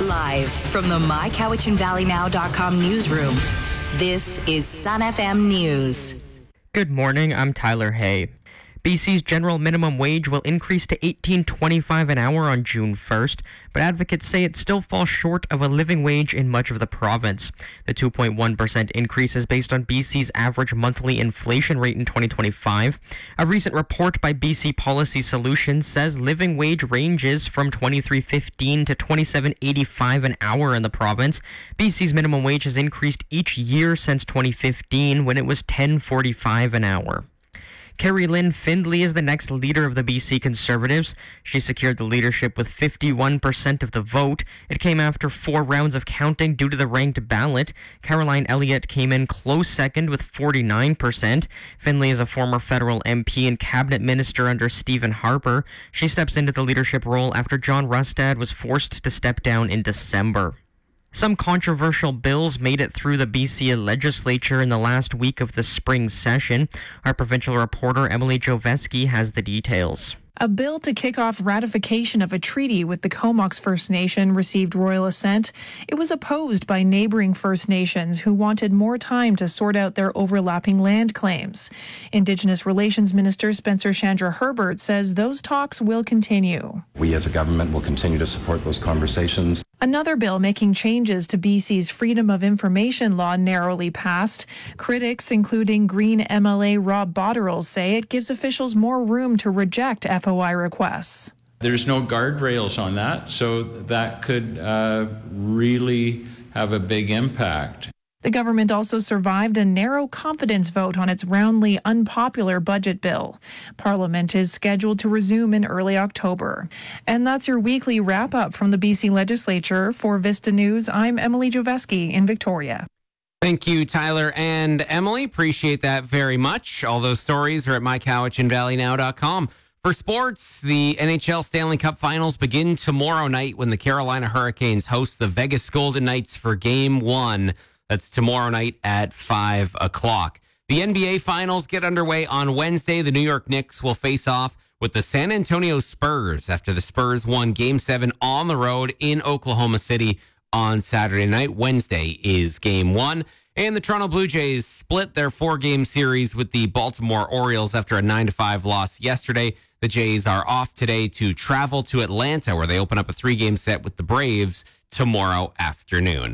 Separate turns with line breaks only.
Live from the MyCowichanValleyNow.com newsroom, this is Sun FM News.
Good morning, I'm Tyler Hay. BC's general minimum wage will increase to $18.25 an hour on June 1st, but advocates say it still falls short of a living wage in much of the province. The 2.1% increase is based on BC's average monthly inflation rate in 2025. A recent report by BC Policy Solutions says living wage ranges from $23.15 to $27.85 an hour in the province. BC's minimum wage has increased each year since 2015, when it was $10.45 an hour. Carrie Lynn Findlay is the next leader of the BC Conservatives. She secured the leadership with 51% of the vote. It came after 4 rounds of counting due to the ranked ballot. Caroline Elliott came in close second with 49%. Findlay is a former federal MP and cabinet minister under Stephen Harper. She steps into the leadership role after John Rustad was forced to step down in December. Some controversial bills made it through the BC legislature in the last week of the spring session. Our provincial reporter Emily Joveski has the details.
A bill to kick off ratification of a treaty with the Comox First Nation received royal assent. It was opposed by neighboring First Nations who wanted more time to sort out their overlapping land claims. Indigenous Relations Minister Spencer Chandra Herbert says those talks will continue.
We as a government will continue to support those conversations.
Another bill making changes to BC's Freedom of Information law narrowly passed. Critics, including Green MLA Rob Botterill, say it gives officials more room to reject FOI requests.
There's no guardrails on that, so that could really have a big impact.
The government also survived a narrow confidence vote on its roundly unpopular budget bill. Parliament is scheduled to resume in early October. And that's your weekly wrap-up from the BC Legislature. For Vista News, I'm Emily Joveski in Victoria.
Thank you, Tyler and Emily. Appreciate that very much. All those stories are at mycowichanvalleynow.com. For sports, the NHL Stanley Cup Finals begin tomorrow night when the Carolina Hurricanes host the Vegas Golden Knights for Game 1. That's tomorrow night at 5 o'clock. The NBA Finals get underway on Wednesday. The New York Knicks will face off with the San Antonio Spurs after the Spurs won Game 7 on the road in Oklahoma City on Saturday night. Wednesday is Game 1. And the Toronto Blue Jays split their 4-game series with the Baltimore Orioles after a 9-5 loss yesterday. The Jays are off today to travel to Atlanta, where they open up a 3-game set with the Braves tomorrow afternoon.